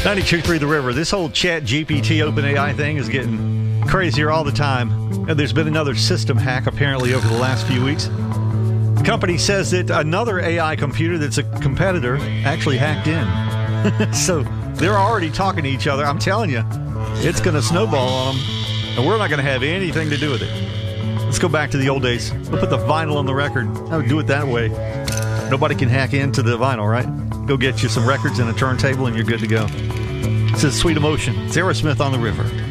92.3 The River. This whole Chat GPT OpenAI thing is getting crazier all the time. And there's been another system hack apparently over the last few weeks. The company says that another AI computer that's a competitor actually hacked in. So they're already talking to each other. I'm telling you, it's going to snowball on them. And we're not going to have anything to do with it. Let's go back to the old days. We'll put the vinyl on the record. I would do it that way. Nobody can hack into the vinyl, right? Go get you some records and a turntable and you're good to go. This is Sweet Emotion. It's Aerosmith on the River.